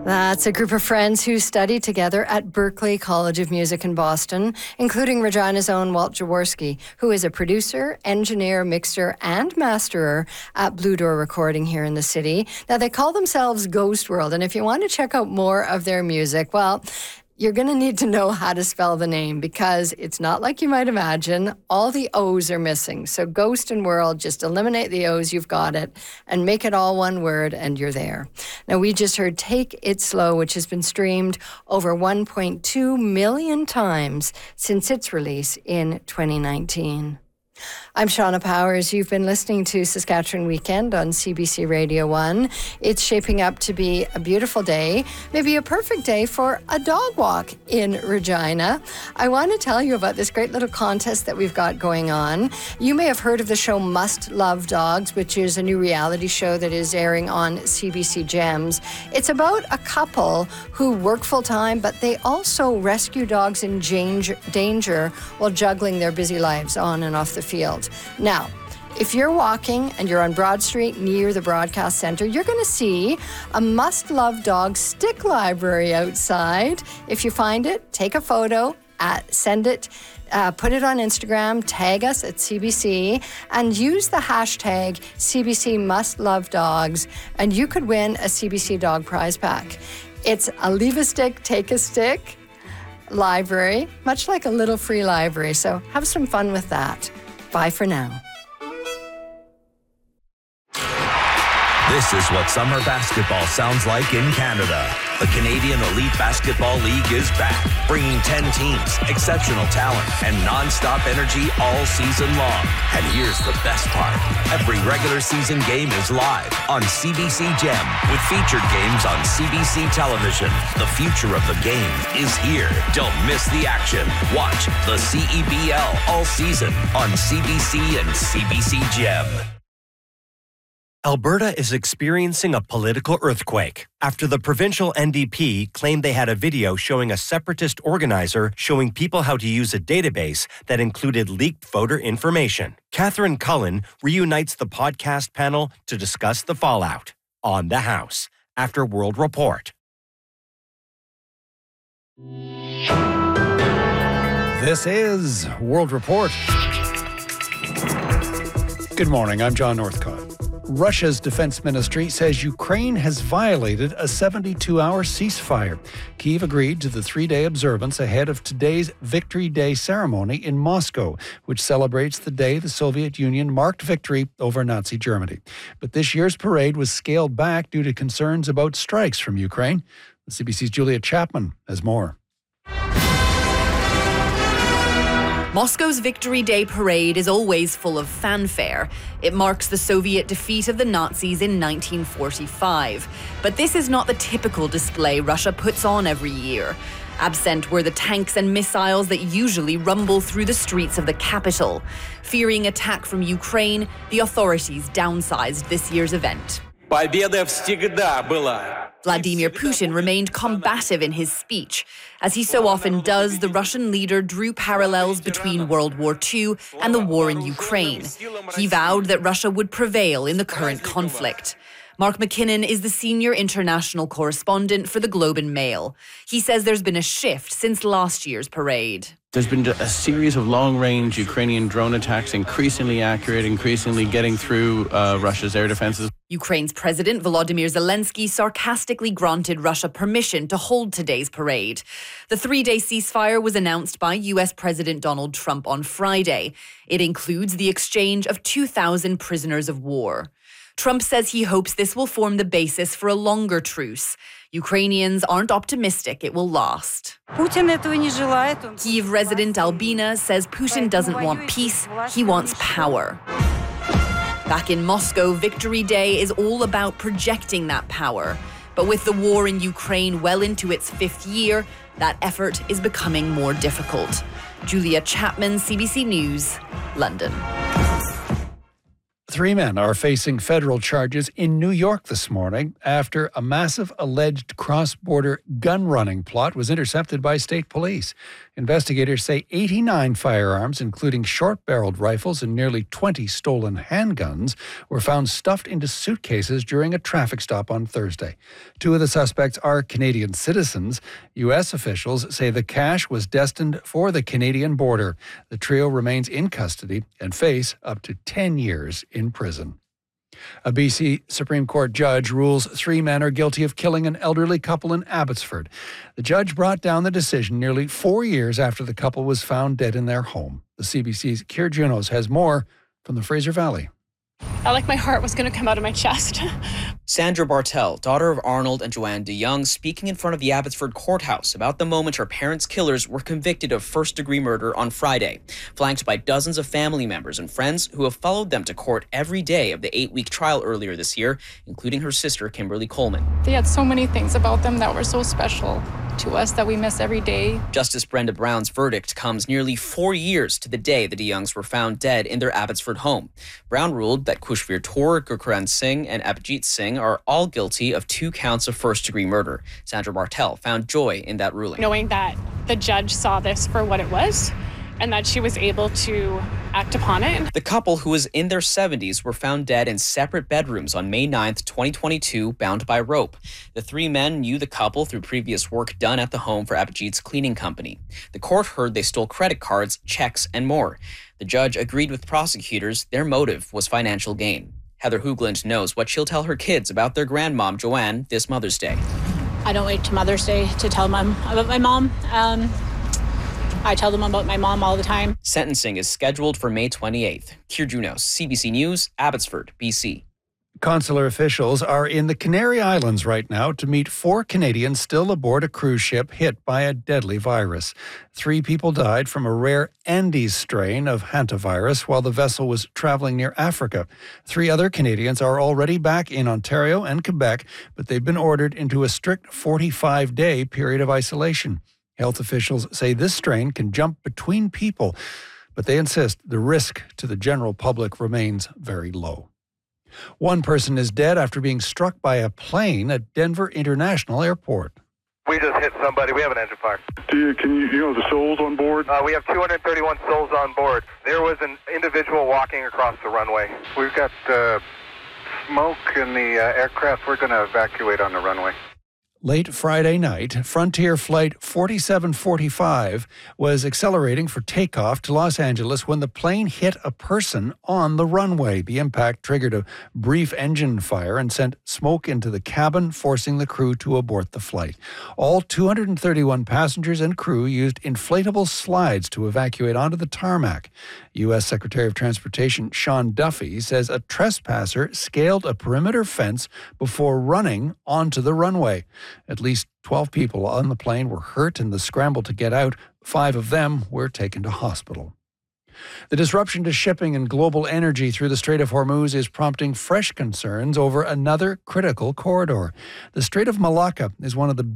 That's a group of friends who studied together at Berklee College of Music in Boston, including Regina's own Walt Jaworski, who is a producer, engineer, mixer, and masterer at Blue Door Recording here in the city. Now, they call themselves Ghost World, and if you want to check out more of their music, well, you're going to need to know how to spell the name because it's not like you might imagine. All the O's are missing. So Ghost and World, just eliminate the O's, you've got it, and make it all one word and you're there. Now, we just heard Take It Slow, which has been streamed over 1.2 million times since its release in 2019. I'm Shauna Powers. You've been listening to Saskatchewan Weekend on CBC Radio 1. It's shaping up to be a beautiful day, maybe a perfect day for a dog walk in Regina. I want to tell you about this great little contest that we've got going on. You may have heard of the show Must Love Dogs, which is a new reality show that is airing on CBC Gems. It's about a couple who work full-time, but they also rescue dogs in danger while juggling their busy lives on and off the field. Now, if you're walking and you're on Broad Street near the Broadcast Centre, you're going to see a Must Love Dog stick library outside. If you find it, take a photo, send it, put it on Instagram, tag us at CBC, and use the hashtag CBC Must Love Dogs, and you could win a CBC Dog Prize Pack. It's a leave a stick, take a stick library, much like a little free library, so have some fun with that. Bye for now. This is what summer basketball sounds like in Canada. The Canadian Elite Basketball League is back, bringing 10 teams, exceptional talent, and non-stop energy all season long. And here's the best part. Every regular season game is live on CBC Gem with featured games on CBC television. The future of the game is here. Don't miss the action. Watch the CEBL all season on CBC and CBC Gem. Alberta is experiencing a political earthquake after the provincial NDP claimed they had a video showing a separatist organizer showing people how to use a database that included leaked voter information. Catherine Cullen reunites the podcast panel to discuss the fallout on The House after World Report. This is World Report. Good morning, I'm John Northcott. Russia's defense ministry says Ukraine has violated a 72-hour ceasefire. Kyiv agreed to the 3-day observance ahead of today's Victory Day ceremony in Moscow, which celebrates the day the Soviet Union marked victory over Nazi Germany. But this year's parade was scaled back due to concerns about strikes from Ukraine. The CBC's Julia Chapman has more. Moscow's Victory Day parade is always full of fanfare. It marks the Soviet defeat of the Nazis in 1945. But this is not the typical display Russia puts on every year. Absent were the tanks and missiles that usually rumble through the streets of the capital. Fearing attack from Ukraine, the authorities downsized this year's event. Vladimir Putin remained combative in his speech. As he so often does, the Russian leader drew parallels between World War II and the war in Ukraine. He vowed that Russia would prevail in the current conflict. Mark McKinnon is the senior international correspondent for the Globe and Mail. He says there's been a shift since last year's parade. There's been a series of long-range Ukrainian drone attacks, increasingly accurate, increasingly getting through Russia's air defenses. Ukraine's President Volodymyr Zelensky sarcastically granted Russia permission to hold today's parade. The 3-day ceasefire was announced by US President Donald Trump on Friday. It includes the exchange of 2,000 prisoners of war. Trump says he hopes this will form the basis for a longer truce. Ukrainians aren't optimistic it will last. Kyiv resident Albina says Putin doesn't want peace, he wants power. Back in Moscow, Victory Day is all about projecting that power. But with the war in Ukraine well into its 5th year, that effort is becoming more difficult. Julia Chapman, CBC News, London. 3 men are facing federal charges in New York this morning after a massive alleged cross-border gun-running plot was intercepted by state police. Investigators say 89 firearms, including short-barreled rifles and nearly 20 stolen handguns, were found stuffed into suitcases during a traffic stop on Thursday. 2 of the suspects are Canadian citizens. U.S. officials say the cash was destined for the Canadian border. The trio remains in custody and face up to 10 years in prison. A BC Supreme Court judge rules 3 men are guilty of killing an elderly couple in Abbotsford. The judge brought down the decision nearly 4 years after the couple was found dead in their home. The CBC's Keir Junos has more from the Fraser Valley. I like my heart was going to come out of my chest. Sandra Bartel, daughter of Arnold and Joanne DeYoung, speaking in front of the Abbotsford courthouse about the moment her parents' killers were convicted of first-degree murder on Friday, flanked by dozens of family members and friends who have followed them to court every day of the 8-week trial earlier this year, including her sister, Kimberly Coleman. They had so many things about them that were so special to us that we miss every day. Justice Brenda Brown's verdict comes nearly 4 years to the day the DeYoungs were found dead in their Abbotsford home. Brown ruled that Khushveer Kaur, Gurcharan Singh, and Abhijit Singh are all guilty of 2 counts of first-degree murder. Sandra Bartel found joy in that ruling. Knowing that the judge saw this for what it was and that she was able to act upon it. The couple, who was in their 70s, were found dead in separate bedrooms on May 9th, 2022, bound by rope. The 3 men knew the couple through previous work done at the home for Abhijit's cleaning company. The court heard they stole credit cards, checks, and more. The judge agreed with prosecutors their motive was financial gain. Heather Hoogland knows what she'll tell her kids about their grandmom, Joanne, this Mother's Day. I don't wait to Mother's Day to tell them about my mom. I tell them about my mom all the time. Sentencing is scheduled for May 28th. Keir Junos, CBC News, Abbotsford, BC. Consular officials are in the Canary Islands right now to meet 4 Canadians still aboard a cruise ship hit by a deadly virus. 3 people died from a rare Andes strain of hantavirus while the vessel was traveling near Africa. 3 other Canadians are already back in Ontario and Quebec, but they've been ordered into a strict 45-day period of isolation. Health officials say this strain can jump between people, but they insist the risk to the general public remains very low. 1 person is dead after being struck by a plane at Denver International Airport. We just hit somebody. We have an engine fire. You know the souls on board? We have 231 souls on board. There was an individual walking across the runway. We've got smoke in the aircraft. We're going to evacuate on the runway. Late Friday night, Frontier Flight 4745 was accelerating for takeoff to Los Angeles when the plane hit a person on the runway. The impact triggered a brief engine fire and sent smoke into the cabin, forcing the crew to abort the flight. All 231 passengers and crew used inflatable slides to evacuate onto the tarmac. U.S. Secretary of Transportation Sean Duffy says a trespasser scaled a perimeter fence before running onto the runway. At least 12 people on the plane were hurt in the scramble to get out. 5 of them were taken to hospital. The disruption to shipping and global energy through the Strait of Hormuz is prompting fresh concerns over another critical corridor. The Strait of Malacca is one of the